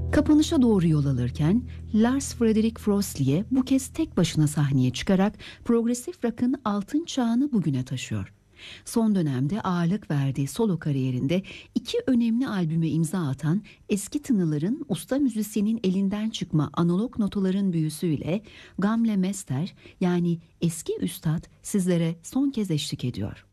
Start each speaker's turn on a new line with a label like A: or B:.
A: Kapanışa doğru yol alırken Lars Fredrik Frosli'ye bu kez tek başına sahneye çıkarak progresif rock'ın altın çağını bugüne taşıyor. Son dönemde ağırlık verdiği solo kariyerinde iki önemli albüme imza atan eski tınıların usta müzisyenin elinden çıkma analog notaların büyüsüyle Gamle Mester yani eski üstad sizlere son kez eşlik ediyor.